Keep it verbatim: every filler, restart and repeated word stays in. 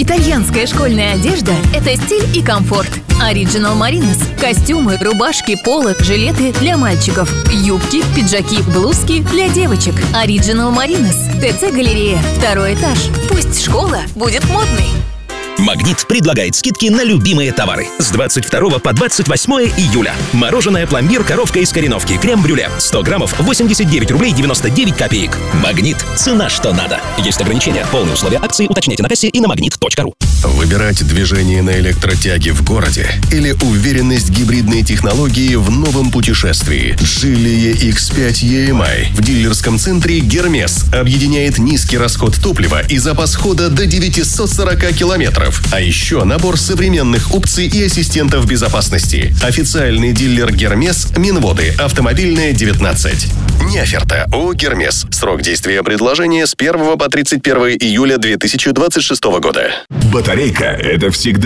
Итальянская школьная одежда – это стиль и комфорт. Original Marinos – костюмы, рубашки, поло, жилеты для мальчиков, юбки, пиджаки, блузки для девочек. Original Marinos. ТЦ «Галерея». Второй этаж. Пусть школа будет модной. «Магнит» предлагает скидки на любимые товары. С двадцать второго по двадцать восьмое июля. Мороженое пломбир «Коровка» из Кореновки. Крем-брюле. сто граммов восемьдесят девять рублей девяносто девять копеек. «Магнит». Цена что надо. Есть ограничения. Полные условия акции уточняйте на кассе и на магнит точка ру. Выбирать движение на электротяге в городе или уверенность гибридной технологии в новом путешествии. Джили икс пять и эм ай в дилерском центре «Гермес» объединяет низкий расход топлива и запас хода до девятьсот сорок километров. А еще набор современных опций и ассистентов безопасности. Официальный дилер «Гермес», Минводы, Автомобильная, девятнадцать. Не оферта. ООО «Гермес». Срок действия предложения с первого по тридцать первое июля две тысячи двадцать шестого года. Батарейка – это всегда